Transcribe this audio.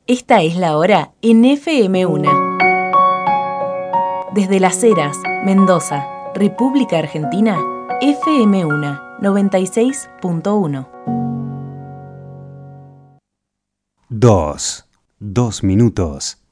Esta es la hora en FM1. Desde Las Heras, Mendoza, República Argentina, FM1 96.1. 2 minutos.